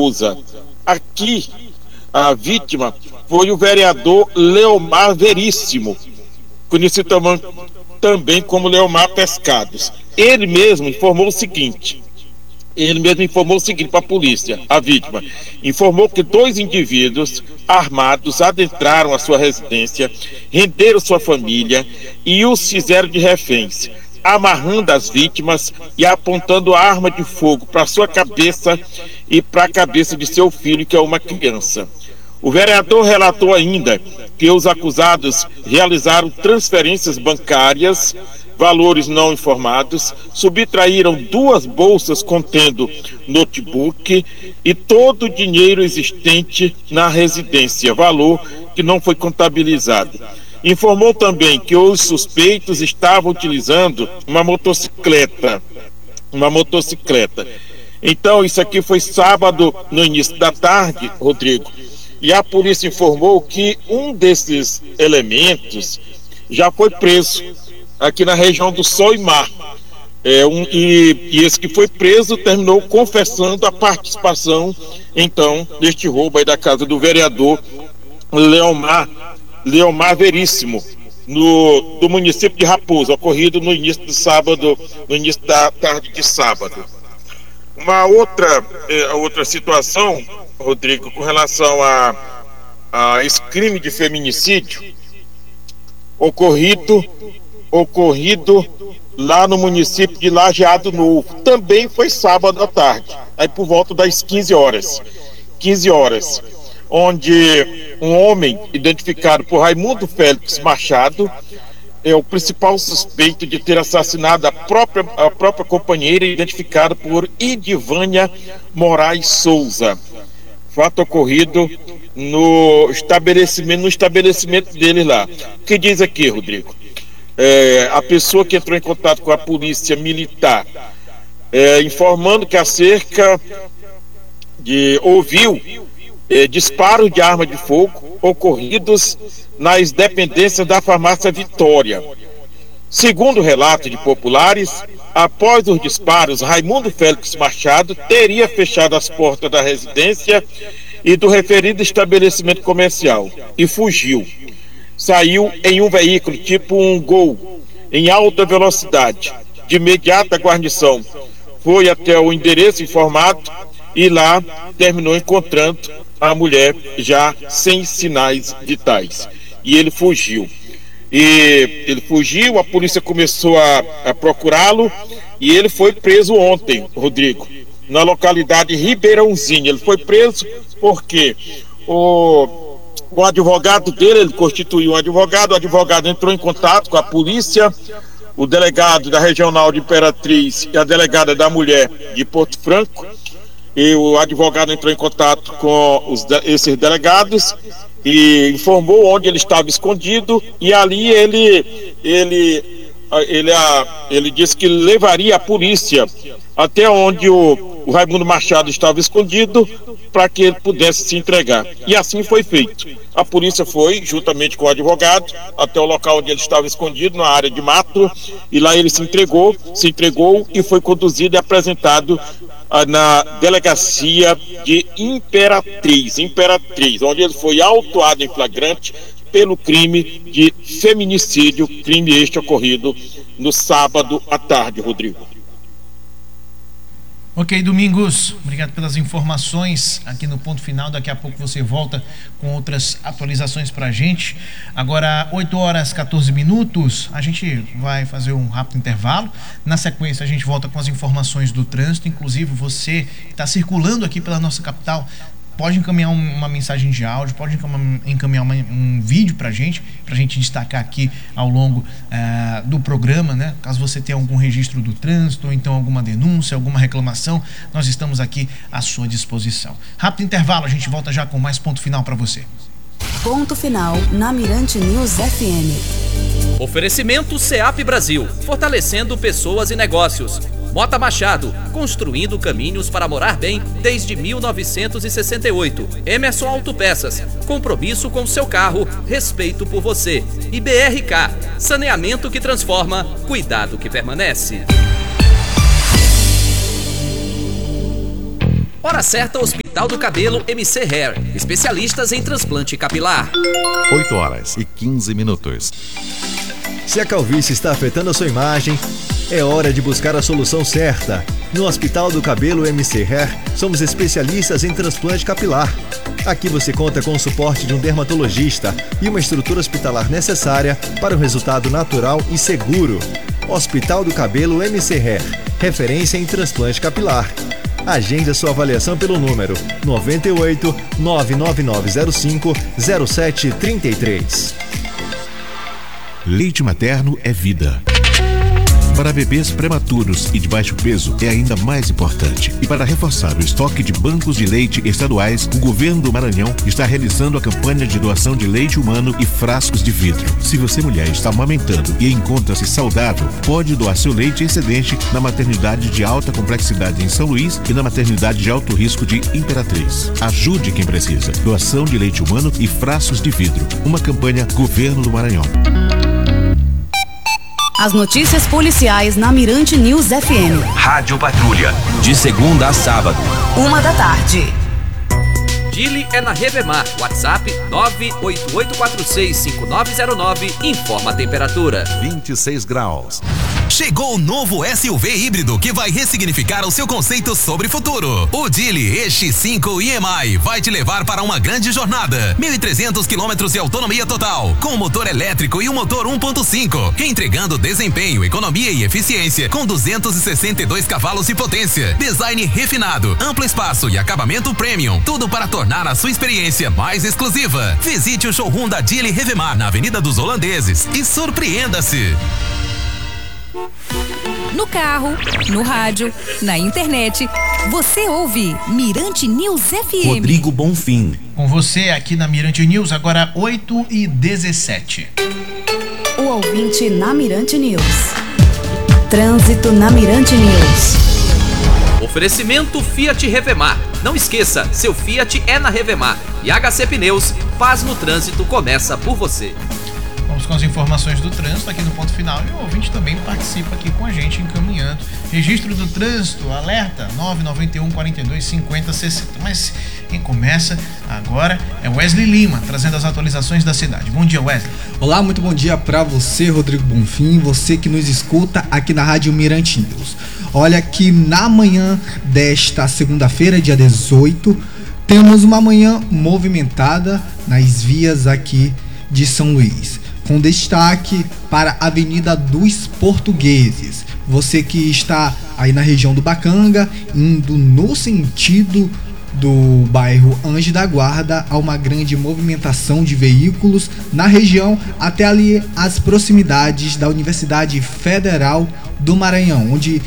Raposa. Aqui, a vítima foi o vereador Leomar Veríssimo, conhecido também como Leomar Pescados. Ele mesmo informou o seguinte para a polícia. A vítima informou que 2 indivíduos armados adentraram a sua residência, renderam sua família e os fizeram de reféns, amarrando as vítimas e apontando a arma de fogo para sua cabeça e para a cabeça de seu filho, que é uma criança. O vereador relatou ainda que os acusados realizaram transferências bancárias, valores não informados, subtraíram 2 bolsas contendo notebook e todo o dinheiro existente na residência, valor que não foi contabilizado. Informou também que os suspeitos estavam utilizando uma motocicleta. Então, isso aqui foi sábado, no início da tarde, Rodrigo, e a polícia informou que um desses elementos já foi preso aqui na região do Sol e Mar. E esse que foi preso terminou confessando a participação, então, neste roubo aí da casa do vereador Leomar Veríssimo, do município de Raposa, ocorrido no início da tarde de sábado. Uma outra situação, Rodrigo, com relação a esse crime de feminicídio ocorrido lá no município de Lajeado Novo, também foi sábado à tarde, aí por volta das 15 horas, onde um homem identificado por Raimundo Félix Machado é o principal suspeito de ter assassinado a própria companheira, identificada por Idivânia Moraes Souza. Fato ocorrido no estabelecimento dele lá. O que diz aqui, Rodrigo? A pessoa que entrou em contato com a polícia militar, informando que ouviu disparos de arma de fogo ocorridos nas dependências da farmácia Vitória. Segundo o relato de populares, após os disparos, Raimundo Félix Machado teria fechado as portas da residência e do referido estabelecimento comercial e fugiu. Saiu em um veículo tipo um Gol, em alta velocidade. De imediato, a guarnição foi até o endereço informado e lá terminou encontrando a mulher já sem sinais vitais. E ele fugiu. A polícia começou a procurá-lo e ele foi preso ontem, Rodrigo, na localidade Ribeirãozinho. Ele foi preso porque o advogado dele, ele constituiu um advogado, o advogado entrou em contato com a polícia, o delegado da Regional de Imperatriz e a delegada da Mulher de Porto Franco, e o advogado entrou em contato com esses delegados e informou onde ele estava escondido, e ali ele disse que levaria a polícia até onde o Raimundo Machado estava escondido para que ele pudesse se entregar. E assim foi feito. A polícia foi, juntamente com o advogado, até o local onde ele estava escondido, na área de mato, e lá ele se entregou e foi conduzido e apresentado na delegacia de Imperatriz, onde ele foi autuado em flagrante pelo crime de feminicídio, crime este ocorrido no sábado à tarde, Rodrigo. Ok, Domingos, obrigado pelas informações aqui no Ponto Final. Daqui a pouco você volta com outras atualizações pra gente. Agora, 8h14, a gente vai fazer um rápido intervalo. Na sequência, a gente volta com as informações do trânsito. Inclusive, você que está circulando aqui pela nossa capital, pode encaminhar uma mensagem de áudio, pode encaminhar um vídeo pra gente destacar aqui ao longo do programa, né? Caso você tenha algum registro do trânsito, ou então alguma denúncia, alguma reclamação, nós estamos aqui à sua disposição. Rápido intervalo, a gente volta já com mais Ponto Final para você. Ponto Final na Mirante News FM. Oferecimento SEAP Brasil, fortalecendo pessoas e negócios. Mota Machado, construindo caminhos para morar bem desde 1968. Emerson Autopeças, compromisso com seu carro, respeito por você. E BRK, saneamento que transforma, cuidado que permanece. Hora certa, Hospital Hospital do Cabelo MC Hair, especialistas em transplante capilar. 8h15. Se a calvície está afetando a sua imagem, é hora de buscar a solução certa. No Hospital do Cabelo MC Hair, somos especialistas em transplante capilar. Aqui você conta com o suporte de um dermatologista e uma estrutura hospitalar necessária para um resultado natural e seguro. Hospital do Cabelo MC Hair, referência em transplante capilar. Agende a sua avaliação pelo número 98 99905 0733. Leite materno é vida. Para bebês prematuros e de baixo peso é ainda mais importante. E para reforçar o estoque de bancos de leite estaduais, o governo do Maranhão está realizando a campanha de doação de leite humano e frascos de vidro. Se você, mulher, está amamentando e encontra-se saudável, pode doar seu leite excedente na maternidade de alta complexidade em São Luís e na maternidade de alto risco de Imperatriz. Ajude quem precisa. Doação de leite humano e frascos de vidro. Uma campanha Governo do Maranhão. As notícias policiais na Mirante News FM. Rádio Patrulha, de segunda a sábado. 13h. Dili é na Revemar. WhatsApp 988465909. Informa a temperatura. 26 graus. Chegou o novo SUV híbrido que vai ressignificar o seu conceito sobre futuro. O Dili EX5 EMI vai te levar para uma grande jornada. 1.300 quilômetros de autonomia total, com motor elétrico e um motor 1.5, entregando desempenho, economia e eficiência, com 262 cavalos de potência. Design refinado, amplo espaço e acabamento premium. Tudo para tornar a sua experiência mais exclusiva. Visite o showroom da Dili Revemar na Avenida dos Holandeses e surpreenda-se. No carro, no rádio, na internet, você ouve Mirante News FM. Rodrigo Bonfim. Com você aqui na Mirante News, agora 8h17. O ouvinte na Mirante News. Trânsito na Mirante News. Oferecimento Fiat Revemar. Não esqueça, seu Fiat é na Revemar. E HC Pneus, paz no trânsito começa por você. Vamos com as informações do trânsito aqui no ponto final e o ouvinte também participa aqui com a gente encaminhando. Registro do trânsito, alerta 991 42 50 60. Mas quem começa agora é Wesley Lima, trazendo as atualizações da cidade. Bom dia, Wesley. Olá, muito bom dia para você, Rodrigo Bonfim, você que nos escuta aqui na Rádio Mirante News. Olha que na manhã desta segunda-feira, dia 18, temos uma manhã movimentada nas vias aqui de São Luís, com destaque para a Avenida dos Portugueses. Você que está aí na região do Bacanga, indo no sentido do bairro Anjo da Guarda, há uma grande movimentação de veículos na região, até ali as proximidades da Universidade Federal do Maranhão,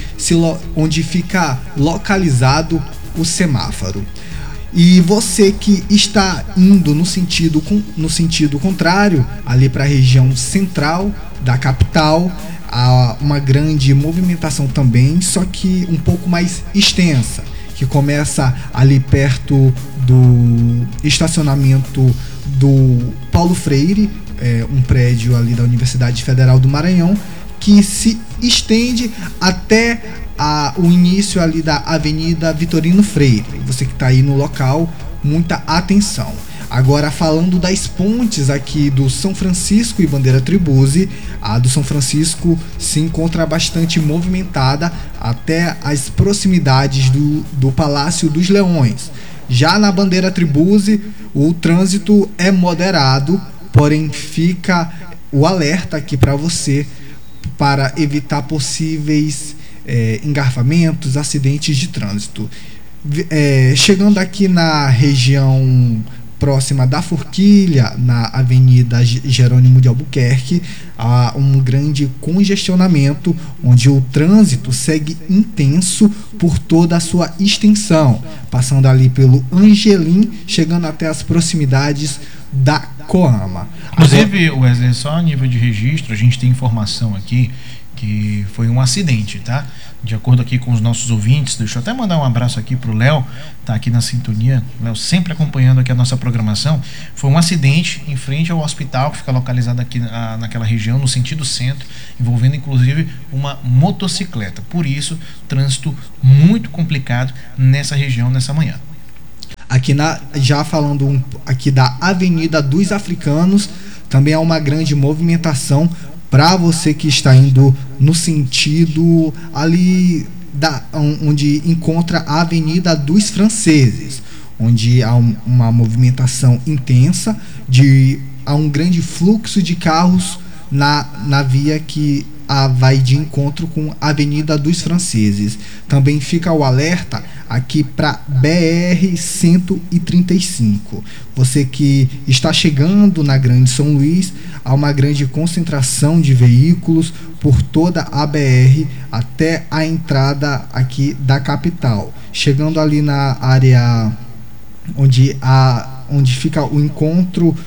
onde fica localizado o semáforo. E você que está indo no sentido contrário, ali para a região central da capital, há uma grande movimentação também, só que um pouco mais extensa, que começa ali perto do estacionamento do Paulo Freire, um prédio ali da Universidade Federal do Maranhão, que se estende até o início ali da Avenida Vitorino Freire. Você que está aí no local, muita atenção. Agora, falando das pontes aqui do São Francisco e Bandeira Tribuzzi, a do São Francisco se encontra bastante movimentada até as proximidades do Palácio dos Leões. Já na Bandeira Tribuzzi, o trânsito é moderado, porém fica o alerta aqui para você para evitar possíveis engarrafamentos, acidentes de trânsito. Chegando aqui na região próxima da Forquilha, na Avenida Jerônimo de Albuquerque, há um grande congestionamento, onde o trânsito segue intenso por toda a sua extensão, passando ali pelo Angelim, chegando até as proximidades da Coama. Inclusive, Wesley, só a nível de registro, a gente tem informação aqui que foi um acidente, tá? De acordo aqui com os nossos ouvintes, deixa eu até mandar um abraço aqui pro Léo, tá aqui na sintonia, Léo sempre acompanhando aqui a nossa programação. Foi um acidente em frente ao hospital, que fica localizado aqui naquela região, no sentido centro, envolvendo inclusive uma motocicleta. Por isso, trânsito muito complicado nessa região, nessa manhã. Já falando aqui da Avenida dos Africanos, também há uma grande movimentação para você que está indo no sentido ali onde encontra a Avenida dos Franceses, onde há uma movimentação intensa, há um grande fluxo de carros na via que vai de encontro com a Avenida dos Franceses. Também fica o alerta aqui para BR-135. Você que está chegando na Grande São Luís, há uma grande concentração de veículos por toda a BR até a entrada aqui da capital. Chegando ali na área onde fica o encontro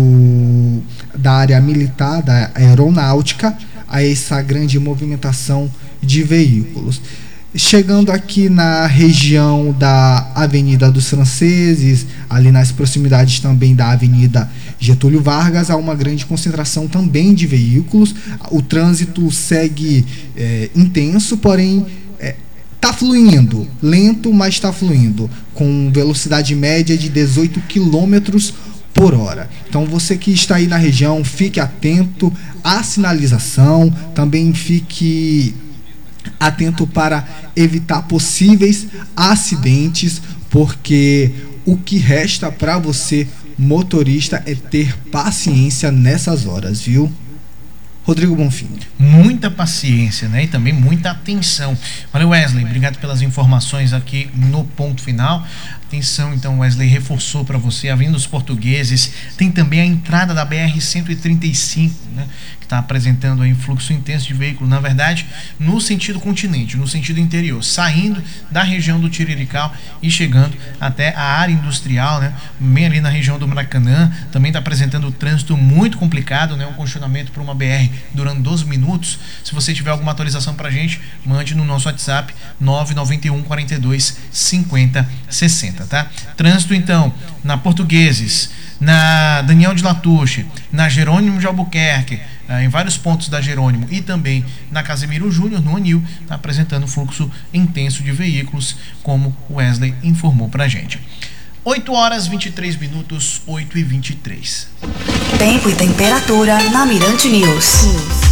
da área militar, da aeronáutica, a essa grande movimentação de veículos. Chegando aqui na região da Avenida dos Franceses, ali nas proximidades também da Avenida Getúlio Vargas, há uma grande concentração também de veículos. O trânsito segue intenso, porém está fluindo, lento, mas está fluindo, com velocidade média de 18 km por hora. Então você que está aí na região, fique atento à sinalização, também fique atento para evitar possíveis acidentes, porque o que resta para você, motorista, é ter paciência nessas horas, viu? Rodrigo Bonfim. Muita paciência, né? E também muita atenção. Valeu, Wesley. Obrigado pelas informações aqui no ponto final. Atenção, então, Wesley reforçou para você a Avenida dos Portugueses. Tem também a entrada da BR-135, né? Que está apresentando aí fluxo intenso de veículos, na verdade, no sentido continente, no sentido interior, saindo da região do Tirirical e chegando até a área industrial, né? Bem ali na região do Maracanã. Também está apresentando o trânsito muito complicado, né? Um congestionamento por uma BR durante 12 minutos. Se você tiver alguma atualização pra gente, mande no nosso WhatsApp 991 42 50 60, tá? Trânsito então na Portugueses, na Daniel de Latouche, na Jerônimo de Albuquerque, em vários pontos da Jerônimo e também na Casimiro Júnior, no Anil, tá apresentando fluxo intenso de veículos, como o Wesley informou pra gente. 8 horas 23 minutos, 8h23. Tempo e temperatura na Mirante News.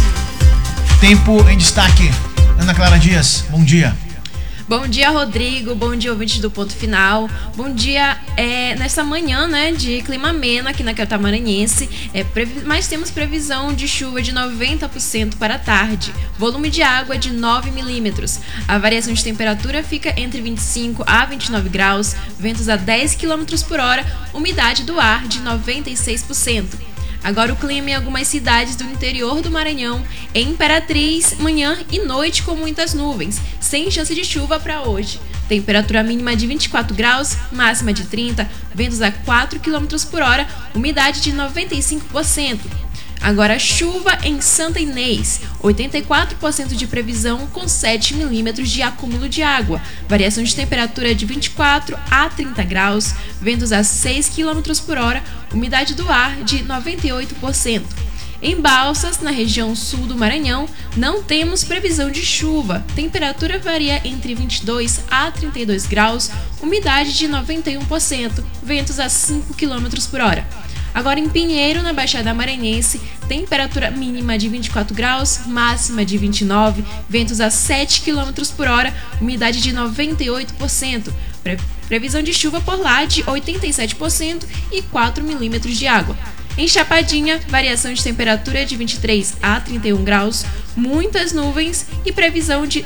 Tempo em destaque. Ana Clara Dias, bom dia. Bom dia, Rodrigo. Bom dia, ouvintes do Ponto Final. Bom dia nessa manhã, né, de clima ameno aqui na capital maranhense. Mas temos previsão de chuva de 90% para a tarde. Volume de água de 9 milímetros. A variação de temperatura fica entre 25 a 29 graus. Ventos a 10 km por hora. Umidade do ar de 96%. Agora o clima em algumas cidades do interior do Maranhão. Em Imperatriz, manhã e noite com muitas nuvens, sem chance de chuva para hoje. Temperatura mínima de 24 graus, máxima de 30, ventos a 4 km por hora, umidade de 95%. Agora chuva em Santa Inês, 84% de previsão com 7 milímetros de acúmulo de água, variação de temperatura de 24 a 30 graus, ventos a 6 km por hora, umidade do ar de 98%. Em Balsas, na região sul do Maranhão, não temos previsão de chuva, temperatura varia entre 22 a 32 graus, umidade de 91%, ventos a 5 km por hora. Agora em Pinheiro, na Baixada Maranhense, temperatura mínima de 24 graus, máxima de 29, ventos a 7 km por hora, umidade de 98%. Previsão de chuva por lá de 87% e 4 milímetros de água. Em Chapadinha, variação de temperatura de 23 a 31 graus, muitas nuvens e previsão de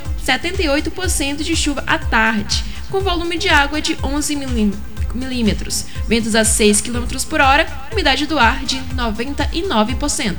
78% de chuva à tarde, com volume de água de 11 milímetros, ventos a 6 km por hora, umidade do ar de 99%.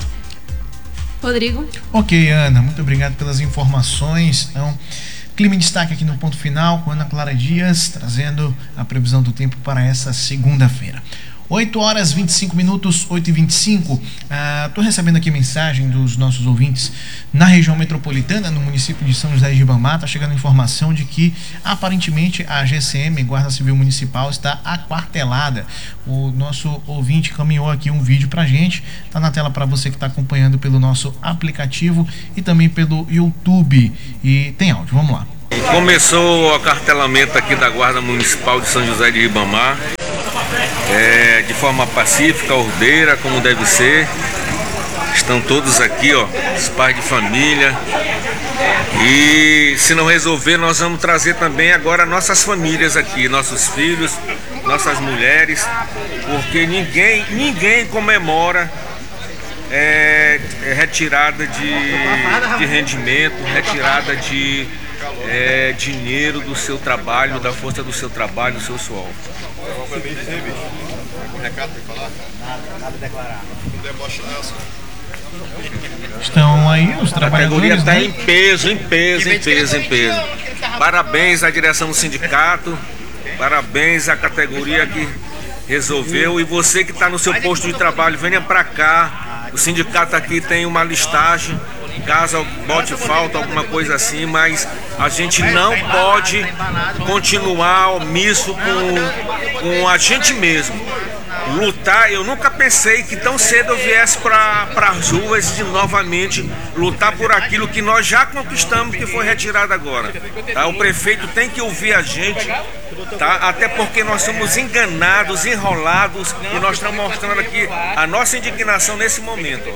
Rodrigo? Ok, Ana, muito obrigado pelas informações. Então, clima em destaque aqui no Ponto Final com Ana Clara Dias, trazendo a previsão do tempo para essa segunda-feira. 8 horas 25 minutos, 8h25. Estou recebendo aqui mensagem dos nossos ouvintes na região metropolitana, no município de São José de Ribamar. Está chegando informação de que aparentemente a GCM, Guarda Civil Municipal, está aquartelada. O nosso ouvinte caminhou aqui um vídeo pra gente, está na tela para você que está acompanhando pelo nosso aplicativo e também pelo YouTube. E tem áudio, vamos lá. Começou o acartelamento aqui da Guarda Municipal de São José de Ribamar. de forma pacífica, ordeira, como deve ser. Estão todos aqui, ó, os pais de família. E se não resolver, nós vamos trazer também agora nossas famílias aqui, nossos filhos, nossas mulheres, porque ninguém comemora retirada de rendimento, retirada de dinheiro do seu trabalho, da força do seu trabalho, do seu suor. Um recado para falar? Nada a declarar. Um deboche nosso. Estão aí os trabalhadores. A categoria está em peso. Parabéns à direção do sindicato, parabéns à categoria que resolveu. E você que está no seu posto de trabalho, venha para cá. O sindicato aqui tem uma listagem, caso bote falta, alguma coisa assim, mas a gente não pode continuar omisso com a gente mesmo. Lutar, eu nunca pensei que tão cedo eu viesse para as ruas de novamente lutar por aquilo que nós já conquistamos, que foi retirado agora. Tá? O prefeito tem que ouvir a gente, tá? Até porque nós somos enganados, enrolados, e nós estamos mostrando aqui a nossa indignação nesse momento.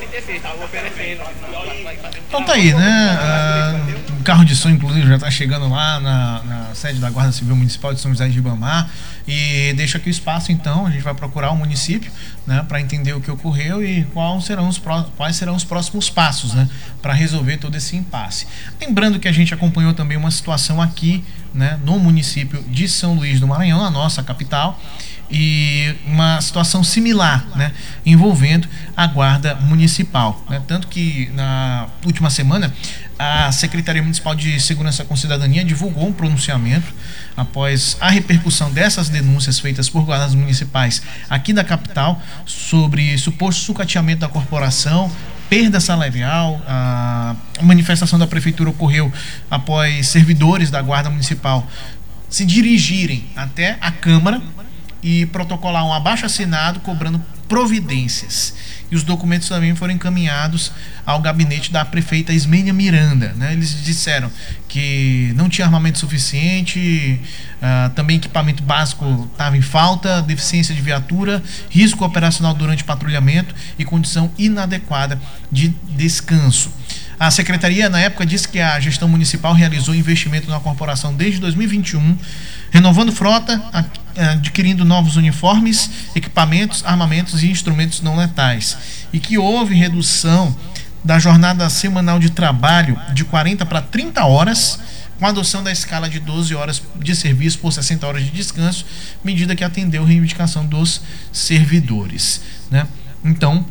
Então tá aí, né? O carro de som, inclusive, já está chegando lá na sede da Guarda Civil Municipal de São José de Ribamar. E deixa aqui o espaço, então, a gente vai procurar o município, né, para entender o que ocorreu e quais serão os próximos passos, né, para resolver todo esse impasse. Lembrando que a gente acompanhou também uma situação aqui, né, no município de São Luís do Maranhão, a nossa capital, e uma situação similar, né, envolvendo a Guarda Municipal, né, tanto que na última semana a Secretaria Municipal de Segurança com Cidadania divulgou um pronunciamento após a repercussão dessas denúncias feitas por guardas municipais aqui da capital sobre suposto sucateamento da corporação, perda salarial. A manifestação da prefeitura ocorreu após servidores da Guarda Municipal se dirigirem até a Câmara e protocolar um abaixo-assinado cobrando providências. E os documentos também foram encaminhados ao gabinete da prefeita Ismênia Miranda, né? Eles disseram que não tinha armamento suficiente, também equipamento básico estava em falta, deficiência de viatura, risco operacional durante patrulhamento e condição inadequada de descanso. A secretaria, na época, disse que a gestão municipal realizou investimento na corporação desde 2021, renovando frota, adquirindo novos uniformes, equipamentos, armamentos e instrumentos não letais, e que houve redução da jornada semanal de trabalho de 40 para 30 horas, com a adoção da escala de 12 horas de serviço por 60 horas de descanso, medida que atendeu a reivindicação dos servidores, né? Então,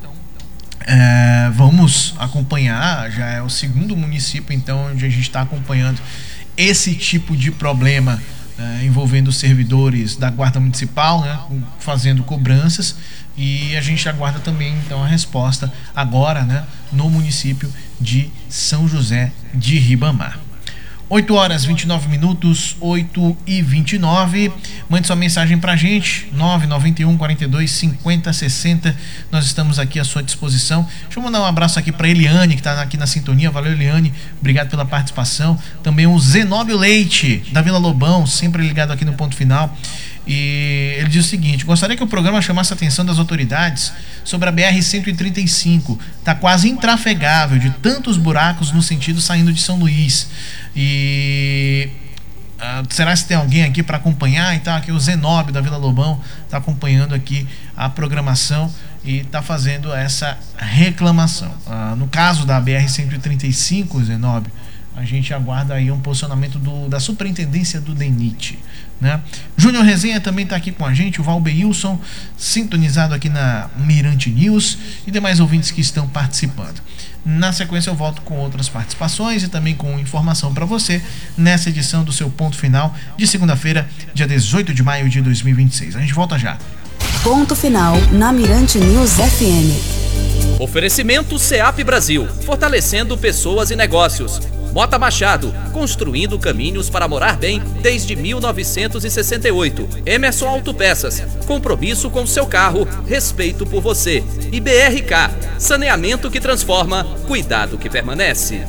vamos acompanhar, já é o segundo município então onde a gente está acompanhando esse tipo de problema envolvendo os servidores da Guarda Municipal, né, fazendo cobranças, e a gente aguarda também então a resposta agora, né, no município de São José de Ribamar. 8 horas 29 minutos, 8h29. Mande sua mensagem pra gente, 991 42 50 60. Nós estamos aqui à sua disposição. Deixa eu mandar um abraço aqui pra Eliane, que tá aqui na sintonia. Valeu, Eliane, obrigado pela participação. Também o Zenóbio Leite, da Vila Lobão, sempre ligado aqui no Ponto Final. E ele diz o seguinte: gostaria que o programa chamasse a atenção das autoridades sobre a BR-135. Está quase intrafegável, de tantos buracos no sentido saindo de São Luís. E será que tem alguém aqui para acompanhar? Então aqui o Zenóbio da Vila Lobão está acompanhando aqui a programação e está fazendo essa reclamação. No caso da BR-135, Zenóbio, a gente aguarda aí um posicionamento da superintendência do DENIT, né? Júnior Resenha também está aqui com a gente, o Valbeilson, sintonizado aqui na Mirante News, e demais ouvintes que estão participando. Na sequência eu volto com outras participações e também com informação para você nessa edição do seu Ponto Final de segunda-feira, dia 18 de maio de 2026. A gente volta já. Ponto Final na Mirante News FM. Oferecimento SEAP Brasil, fortalecendo pessoas e negócios. Mota Machado, construindo caminhos para morar bem desde 1968. Emerson Autopeças, compromisso com seu carro, respeito por você. E BRK, saneamento que transforma, cuidado que permanece.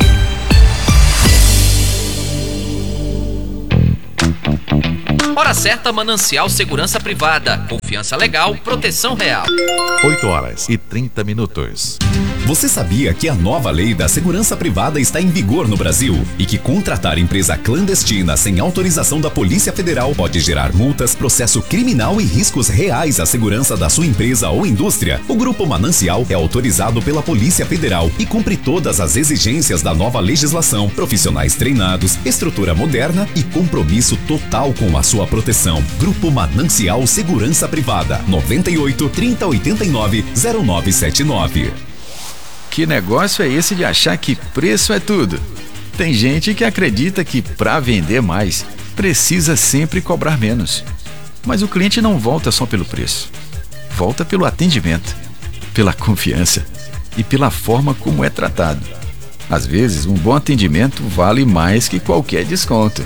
Hora certa, Manancial Segurança Privada. Confiança legal, proteção real. 8h30. Você sabia que a nova lei da segurança privada está em vigor no Brasil e que contratar empresa clandestina sem autorização da Polícia Federal pode gerar multas, processo criminal e riscos reais à segurança da sua empresa ou indústria? O Grupo Manancial é autorizado pela Polícia Federal e cumpre todas as exigências da nova legislação, profissionais treinados, estrutura moderna e compromisso total com a sua proteção. Grupo Manancial Segurança Privada, 98 3089 0979. Que negócio é esse de achar que preço é tudo? Tem gente que acredita que para vender mais, precisa sempre cobrar menos. Mas o cliente não volta só pelo preço. Volta pelo atendimento, pela confiança e pela forma como é tratado. Às vezes, um bom atendimento vale mais que qualquer desconto.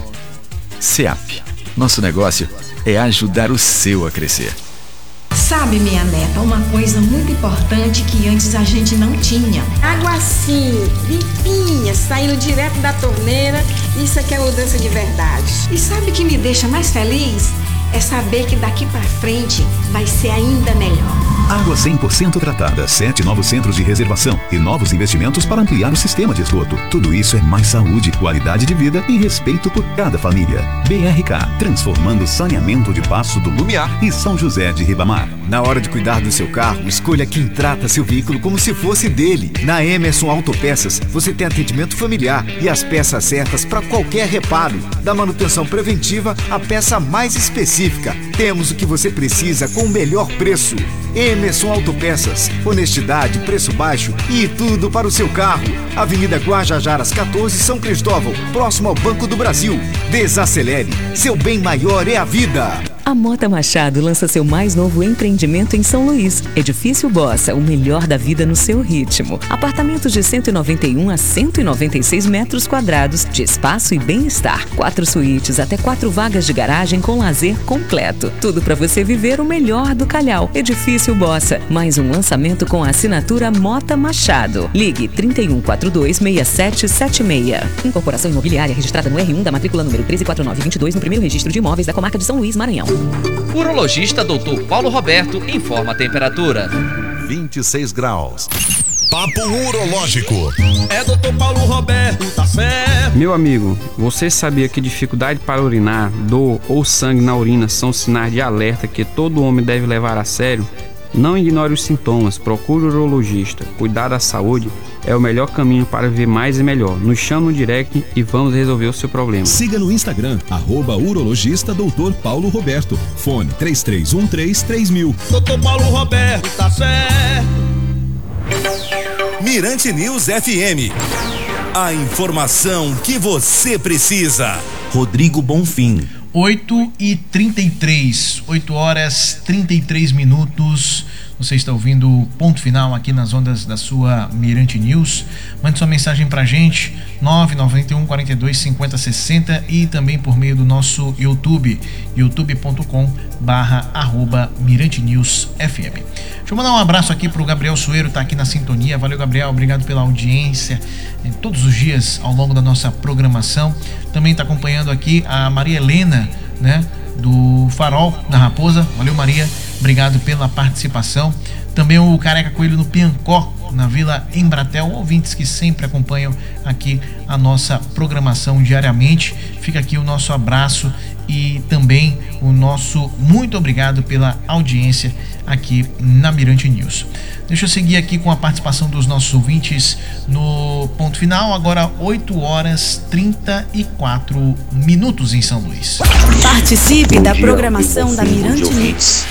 SEAP. Nosso negócio é ajudar o seu a crescer. Sabe, minha neta, uma coisa muito importante que antes a gente não tinha. Água assim, limpinha, saindo direto da torneira, isso aqui é mudança de verdade. E sabe o que me deixa mais feliz? É saber que daqui pra frente vai ser ainda melhor. Água 100% tratada, 7 novos centros de reservação e novos investimentos para ampliar o sistema de esgoto. Tudo isso é mais saúde, qualidade de vida e respeito por cada família. BRK, transformando o saneamento de Passo do Lumiar e São José de Ribamar. Na hora de cuidar do seu carro, escolha quem trata seu veículo como se fosse dele. Na Emerson Autopeças, você tem atendimento familiar e as peças certas para qualquer reparo. Da manutenção preventiva à peça mais específica. Temos o que você precisa com o melhor preço. Emerson Autopeças, honestidade, preço baixo e tudo para o seu carro. Avenida Guajajaras 14, São Cristóvão, próximo ao Banco do Brasil. Desacelere, seu bem maior é a vida. A Mota Machado lança seu mais novo empreendimento em São Luís. Edifício Bossa, o melhor da vida no seu ritmo. Apartamentos de 191 a 196 metros quadrados de espaço e bem-estar. 4 suítes, até 4 vagas de garagem com lazer completo. Tudo para você viver o melhor do Calhau. Edifício Bossa, mais um lançamento com a assinatura Mota Machado. Ligue 3142-6776. Incorporação Imobiliária registrada no R1 da matrícula número 134922 no primeiro registro de imóveis da comarca de São Luís, Maranhão. Urologista Dr. Paulo Roberto informa a temperatura. 26 graus. Papo Urológico. É Dr. Paulo Roberto, tá certo. Meu amigo, você sabia que dificuldade para urinar, dor ou sangue na urina são sinais de alerta que todo homem deve levar a sério? Não ignore os sintomas, procure o urologista. Cuidar da saúde é o melhor caminho para viver mais e melhor. Nos chama no direct e vamos resolver o seu problema. Siga no Instagram, @urologista Dr. Paulo Roberto. Fone 3313-3000. Dr. Paulo Roberto, tá certo. Mirante News FM. A informação que você precisa. Rodrigo Bonfim. 8h33, 8h33. Você está ouvindo o Ponto Final aqui nas ondas da sua Mirante News. Mande sua mensagem pra gente, 991 42 50 60, e também por meio do nosso YouTube, youtube.com/Mirante News FM. Deixa eu mandar um abraço aqui pro Gabriel Sueiro, tá aqui na sintonia. Valeu, Gabriel, obrigado pela audiência todos os dias ao longo da nossa programação. Também tá acompanhando aqui a Maria Helena, né, do Farol da Raposa. Valeu, Maria, obrigado pela participação. Também o Careca Coelho no Piancó, na Vila Embratel, ouvintes que sempre acompanham aqui a nossa programação diariamente. Fica aqui o nosso abraço e também o nosso muito obrigado pela audiência aqui na Mirante News. Deixa eu seguir aqui com a participação dos nossos ouvintes no Ponto Final. Agora 8h34 em São Luís. Participe da programação da Mirante News.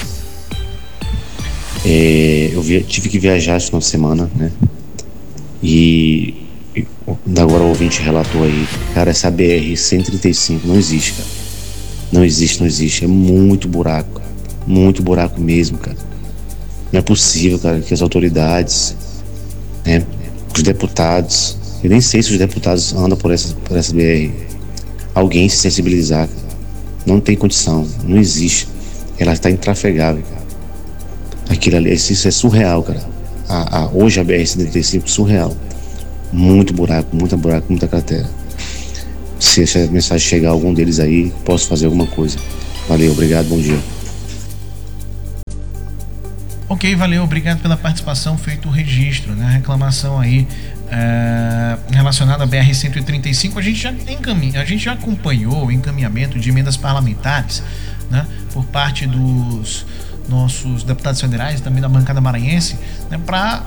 Eu tive que viajar esse final de semana, né? E agora o ouvinte relatou aí, cara, essa BR-135 não existe, cara. Não existe. É muito buraco mesmo, cara. Não é possível, cara, que as autoridades, né, os deputados, eu nem sei se os deputados andam por essa BR, alguém se sensibilizar, cara. Não tem condição, não existe. Ela está intrafegável, cara. Aquilo ali, isso é surreal, cara. Hoje a BR-135 surreal. Muito buraco, muita cratera. Se essa mensagem chegar a algum deles aí, posso fazer alguma coisa. Valeu, obrigado, bom dia. Ok, valeu, obrigado pela participação, feito o registro, né? A reclamação aí relacionada à BR-135, a gente já acompanhou o encaminhamento de emendas parlamentares, né? Por parte dos nossos deputados federais, também da bancada maranhense, né? Para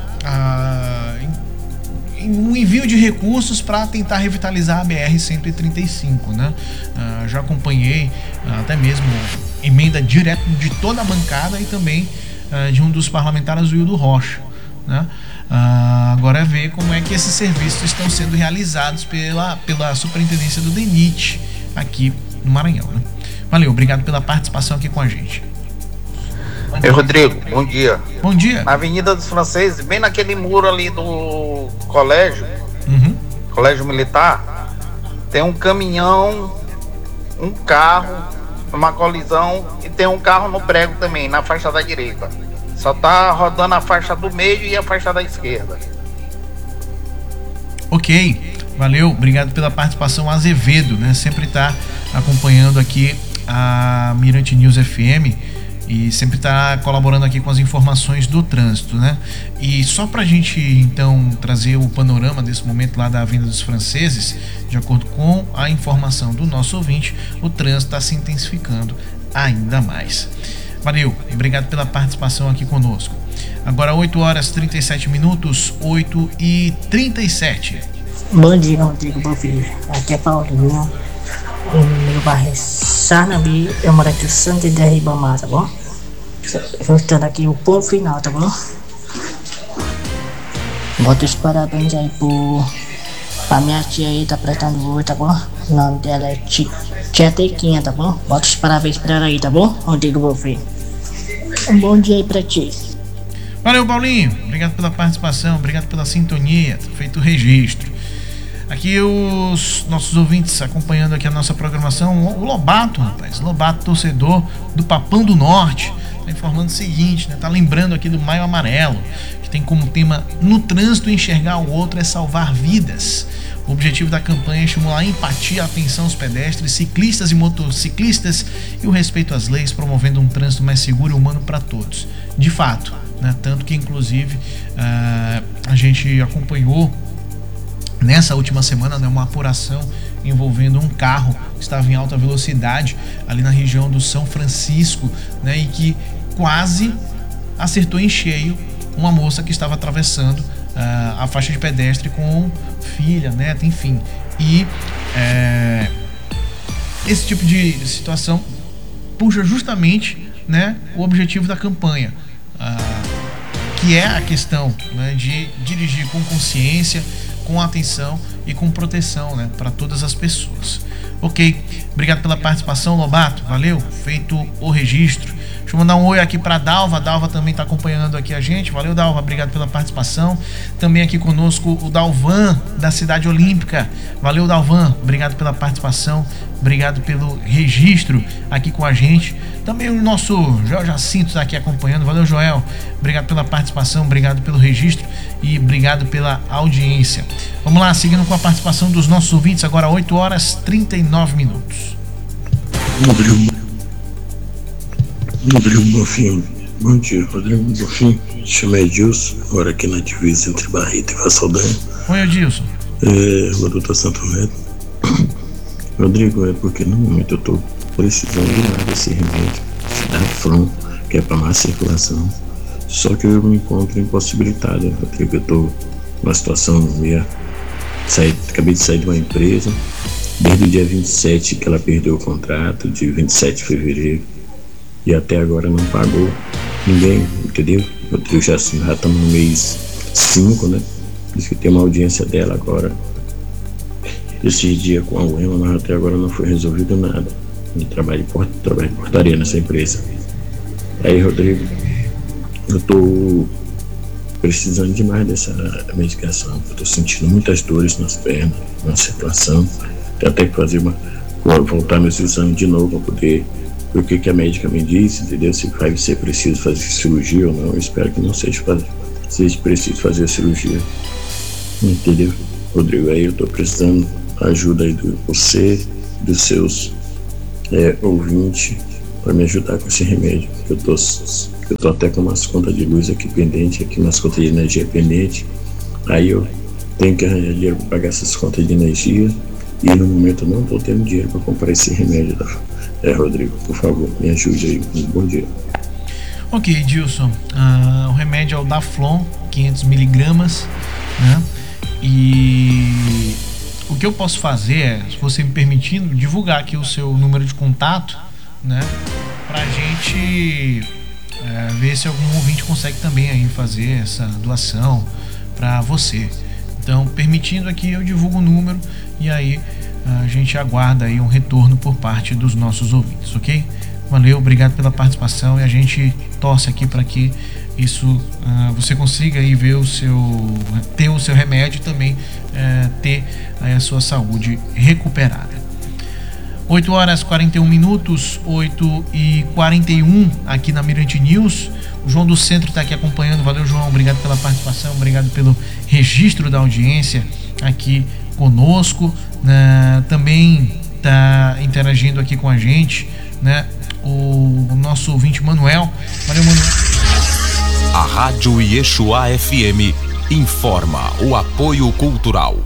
um envio de recursos para tentar revitalizar a BR-135, né? Já acompanhei até mesmo emenda direta de toda a bancada e também de um dos parlamentares, o Hildo Rocha, né? Agora é ver como é que esses serviços estão sendo realizados pela superintendência do DENIT aqui no Maranhão, né? Valeu, obrigado pela participação aqui com a gente. Ei, Rodrigo, bom dia. Bom dia. Na Avenida dos Franceses, bem naquele muro ali do colégio, colégio militar, tem um caminhão, um carro, uma colisão, e tem um carro no prego também, na faixa da direita. Só tá rodando a faixa do meio e a faixa da esquerda. Ok, valeu, obrigado pela participação, Azevedo, né? Sempre tá acompanhando aqui a Mirante News FM e sempre tá colaborando aqui com as informações do trânsito, né? E só pra gente então trazer o panorama desse momento lá da Avenida dos Franceses, de acordo com a informação do nosso ouvinte, o trânsito está se intensificando ainda mais. Valeu, obrigado pela participação aqui conosco. Agora 8 horas 37 minutos, 8h37. Bom dia, Rodrigo, bom filho. Aqui é Paulinho. Meu bairro é Sarnabi, eu moro aqui no Santo de Ribamar, tá bom? Voltando aqui o ponto final, tá bom? Bota os parabéns aí pra minha tia aí, tá prestando hoje, tá bom? O nome dela é Tia Tequinha, tá bom? Bota os parabéns pra ela aí, tá bom? Rodrigo, bom filho. Um bom dia aí pra ti. Valeu, Paulinho, obrigado pela participação, obrigado pela sintonia, feito o registro. Aqui os nossos ouvintes acompanhando aqui a nossa programação, o Lobato, rapaz, Lobato, torcedor do Papão do Norte, tá informando o seguinte, né? Tá lembrando aqui do Maio Amarelo, que tem como tema no trânsito enxergar o outro é salvar vidas. O objetivo da campanha é estimular a empatia, a atenção aos pedestres, ciclistas e motociclistas e o respeito às leis, promovendo um trânsito mais seguro e humano para todos. De fato, né? Tanto que inclusive a gente acompanhou nessa última semana, né, uma apuração envolvendo um carro que estava em alta velocidade ali na região do São Francisco, né, e que quase acertou em cheio uma moça que estava atravessando a faixa de pedestre com filha, neta, enfim. E esse tipo de situação puxa justamente, né, o objetivo da campanha, que é a questão, né, de dirigir com consciência, com atenção e com proteção, né, para todas as pessoas. Ok, obrigado pela participação, Lobato, valeu, feito o registro. Deixa eu mandar um oi aqui para Dalva. Dalva também está acompanhando aqui a gente. Valeu, Dalva, obrigado pela participação. Também aqui conosco o Dalvan, da Cidade Olímpica. Valeu, Dalvan, obrigado pela participação, obrigado pelo registro aqui com a gente. Também o nosso Joel Jacinto está aqui acompanhando. Valeu, Joel, obrigado pela participação, obrigado pelo registro e obrigado pela audiência. Vamos lá, seguindo com a participação dos nossos ouvintes, agora 8 horas 39 minutos. Rodrigo Bonfim, bom dia, Rodrigo Bonfim, chama Edilson, moro aqui na divisa entre Barreto e Vassaldanha. Oi, Edilson. O doutor Santo Neto. Rodrigo, é porque no momento eu tô precisando desse remédio, Dafron, que é para má circulação, só que eu me encontro impossibilitado, Rodrigo, eu tô numa situação meio, acabei de sair de uma empresa, desde o dia 27 que ela perdeu o contrato, de 27 de fevereiro, e até agora não pagou ninguém, entendeu? Eu já estamos no mês 5, né? Diz que tem uma audiência dela agora esse dia com a UEMA, mas até agora não foi resolvido nada. Eu trabalho em portaria nessa empresa. Aí, Rodrigo, eu tô precisando demais dessa medicação. Eu tô sentindo muitas dores nas pernas, na circulação. Tenho até que voltar meus exames de novo para poder o que a médica me disse, entendeu? Se vai ser preciso fazer cirurgia ou não. Eu espero que não seja preciso fazer a cirurgia, entendeu, Rodrigo? Aí eu tô precisando da ajuda aí de você, dos seus ouvintes, para me ajudar com esse remédio. Eu tô até com umas contas de luz aqui pendente, aqui umas contas de energia pendente. Aí eu tenho que arranjar dinheiro para pagar essas contas de energia e no momento eu não estou tendo dinheiro para comprar esse remédio. Rodrigo, por favor, me ajude aí. Um bom dia. Ok, Dilson. O remédio é o Daflon, 500 miligramas, né? E o que eu posso fazer é, se você me permitindo, divulgar aqui o seu número de contato, né? Pra gente ver se algum ouvinte consegue também aí fazer essa doação para você. Então, permitindo aqui, eu divulgo o número e aí a gente aguarda aí um retorno por parte dos nossos ouvintes, ok? Valeu, obrigado pela participação e a gente torce aqui para que isso você consiga aí ver ter o seu remédio e também ter aí a sua saúde recuperada. 8 horas 41 minutos, 8h41 aqui na Mirante News. O João do Centro está aqui acompanhando. Valeu, João, obrigado pela participação, obrigado pelo registro da audiência aqui conosco, né? Também está interagindo aqui com a gente, né? O nosso ouvinte Manuel. Valeu, Manuel. A Rádio Yeshua FM informa o apoio cultural.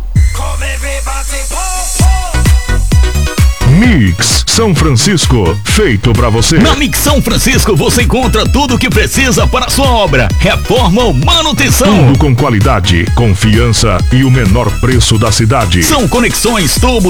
Mix São Francisco, feito pra você. Na Mix São Francisco você encontra tudo o que precisa para a sua obra, reforma ou manutenção. Tudo com qualidade, confiança e o menor preço da cidade. São conexões, tubos,